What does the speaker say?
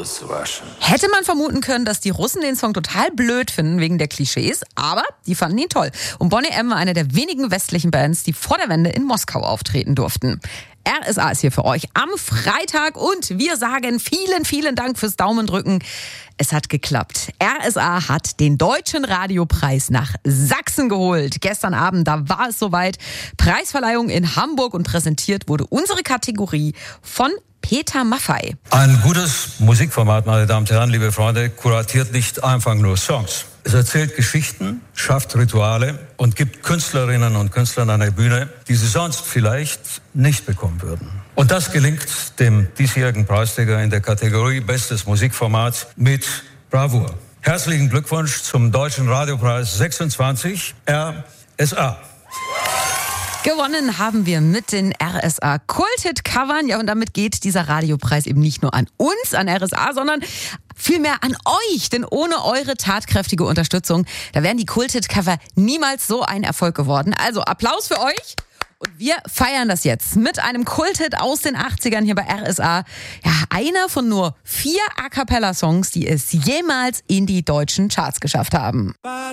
Hätte man vermuten können, dass die Russen den Song total blöd finden wegen der Klischees, aber die fanden ihn toll. Und Boney M. war eine der wenigen westlichen Bands, die vor der Wende in Moskau auftreten durften. RSA ist hier für euch am Freitag und wir sagen vielen, vielen Dank fürs Daumendrücken. Es hat geklappt. RSA hat den Deutschen Radiopreis nach Sachsen geholt. Gestern Abend, da war es soweit. Preisverleihung in Hamburg und präsentiert wurde unsere Kategorie von Peter Maffay. Ein gutes Musikformat, meine Damen und Herren, liebe Freunde, kuratiert nicht einfach nur Songs. Es erzählt Geschichten, schafft Rituale und gibt Künstlerinnen und Künstlern eine Bühne, die sie sonst vielleicht nicht bekommen würden. Und das gelingt dem diesjährigen Preisträger in der Kategorie Bestes Musikformat mit Bravour. Herzlichen Glückwunsch zum Deutschen Radiopreis 26 RSA. Gewonnen haben wir mit den RSA Kult-Hit-Covern. Ja, und damit geht dieser Radiopreis eben nicht nur an uns, an RSA, sondern vielmehr an euch. Denn ohne eure tatkräftige Unterstützung, da wären die Kult-Hit-Cover niemals so ein Erfolg geworden. Also Applaus für euch. Und wir feiern das jetzt mit einem Kult-Hit aus den 80ern hier bei RSA. Ja, einer von nur 4 A-Cappella-Songs, die es jemals in die deutschen Charts geschafft haben.